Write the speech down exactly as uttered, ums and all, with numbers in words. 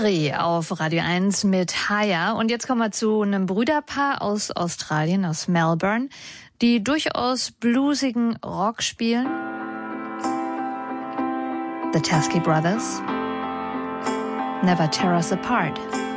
Marie auf Radio eins mit Haya. Und jetzt kommen wir zu einem Brüderpaar aus Australien, aus Melbourne, die durchaus bluesigen Rock spielen. The Teskey Brothers. Never Tear Us Apart.